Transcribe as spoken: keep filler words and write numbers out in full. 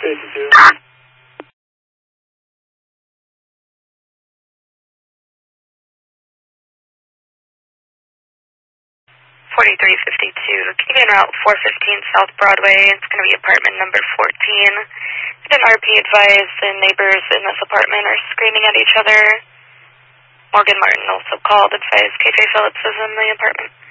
Station two. forty-three fifty-two, can you be en route four fifteen South Broadway? It's going to be apartment number fourteen. And an R P advised the neighbors in this apartment are screaming at each other. Morgan Martin also called, advised K J Phillips is in the apartment.